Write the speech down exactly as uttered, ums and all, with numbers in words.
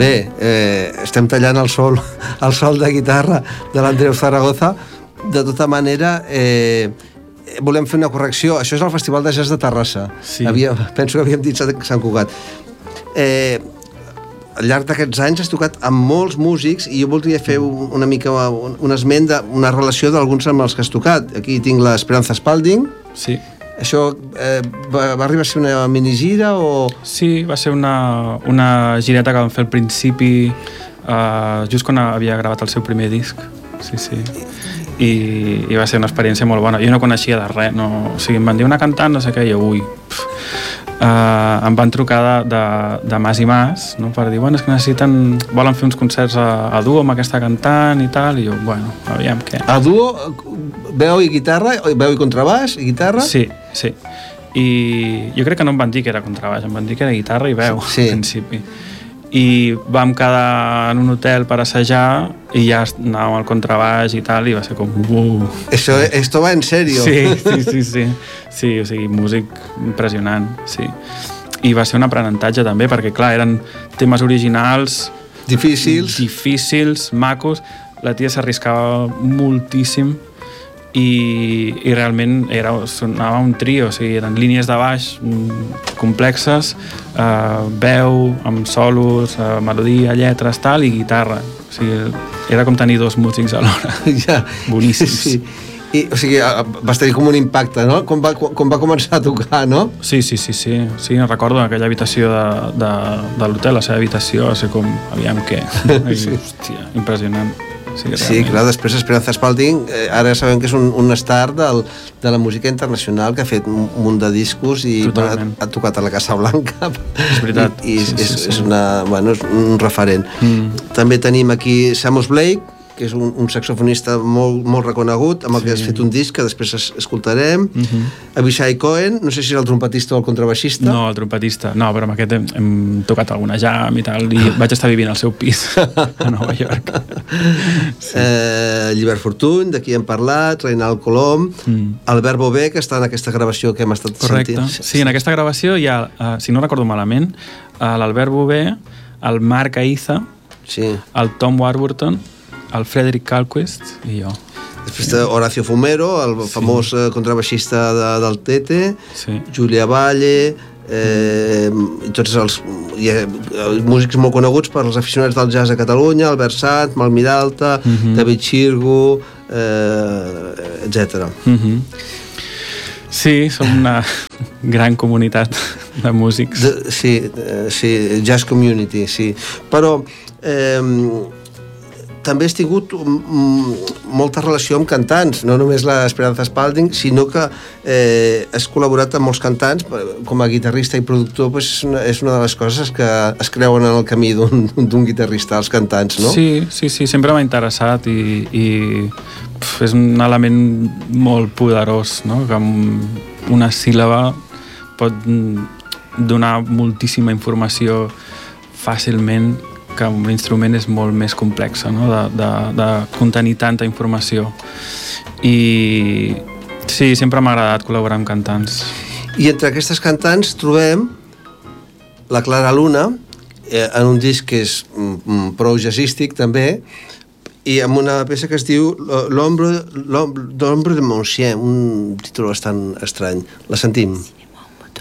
Bé, eh, estem tallant el sol, el sol de guitarra de l'Andreu Zaragoza. De tota manera, eh, volem fer una correcció. Això és el Festival de Jazz de Terrassa. Sí. Havia, penso que havíem dit Sant Cugat. Eh, al llarg d'aquests anys has tocat amb molts músics i jo voldria fer una mica un, un esment d'una relació d'alguns amb els que has tocat. Aquí tinc l'Esperanza Spalding. Sí. Això eh, va, va arribar a ser una minigira o...? Sí, va ser una, una gireta que vam fer al principi, uh, just quan havia gravat el seu primer disc. Sí, sí. I, i va ser una experiència molt bona. Jo no coneixia de res, no, o sigui, em van dir una cantant, no sé què, i jo, ui... Pf. Uh, em van trucar de, de, de Mas i Mas, no? Per dir, bueno, és que necessiten, volen fer uns concerts a, a duo amb aquesta cantant i tal, i jo, bueno, aviam què. A duo, veu i guitarra, veu i contrabaix i guitarra? Sí, sí. I jo crec que no em van dir que era contrabaix, em van dir que era guitarra i veu, sí. Al principi. I vam quedar en un hotel per assajar i ja anàvem al contrabaix i tal, i va ser com... Uh. Això, esto va en serio. Sí, sí, sí, sí. Sí, o sigui, músic impressionant, sí. I va ser un aprenentatge també, perquè clar, eren temes originals... Difícils. Difícils, macos. La tia s'arriscava moltíssim i, i realment era, sonava un trio, o sigui, eren línies de baix complexes, eh, veu, amb solos, eh, melodia, lletres, tal, i guitarra. O sigui, era com tenir dos músics alhora. Ja. Boníssims. Sí. I, o sigui, vas tenir com un impacte, no? Com va, com va començar a tocar, no? Sí, sí, sí, sí. Sí, recordo aquella habitació de, de, de l'hotel, la seva habitació, va ser com, aviam què. Sí. Hòstia, impressionant. Sí, sí, clar, després Esperanza Spalding, eh, ara sabem que és un, un star del, de la música internacional, que ha fet un munt de discos i ha, ha tocat a la Casa Blanca. És veritat. I, i sí, és, sí, sí. és, una, bueno, és un referent. Mm. També tenim aquí Seamus Blake, que és un, un saxofonista molt, molt reconegut, amb el sí. que has fet un disc que després es, escoltarem. Mm-hmm. Avishai Cohen, no sé si és el trompetista o el contrabaixista. No, el trompetista. No, però amb aquest hem, hem tocat alguna jam i tal, i vaig estar vivint al seu pis a Nova York. Sí. Eh, Llibert Fortuny, d'aquí hem parlat, Reinald Colom, mm. Albert Bové, que està en aquesta gravació que hem estat Correcte. sentint. Correcte. Sí, en aquesta gravació hi ha, uh, si no recordo malament, uh, l'Albert Bové, el Marc Aiza, sí. el Tom Warburton, el Frederick Kalquist i jo. Després sí. Horacio Fumero, el sí. famós eh, contrabaixista de, del Tete, sí. Julia Valle, eh, mm. tots els, eh, músics molt coneguts per als aficionats del jazz a Catalunya, Albert Sant, Mal Miralta, mm-hmm. David Xirgu, eh, etcètera. Mm-hmm. Sí, som una gran comunitat de músics. De, sí, eh, sí, jazz community, sí. Però... Eh, també has tingut molta relació amb cantants, no només l'Esperanza Spalding, sinó que eh, has col·laborat amb molts cantants, com a guitarrista i productor, pues, és, una, és una de les coses que es creuen en el camí d'un guitarrista, els cantants, no? Sí, sí, sí, sempre m'ha interessat i, i pf, és un element molt poderós, no? Que una síl·laba pot donar moltíssima informació fàcilment, que un instrument és molt més complex, no? de, de, de contenir tanta informació. I sí, sempre m'ha agradat col·laborar amb cantants. I entre aquestes cantants trobem la Clara Luna, eh, en un disc que és mm, prou jazzístic també, i amb una peça que es diu L'ombre de Monsier, un títol bastant estrany. La sentim.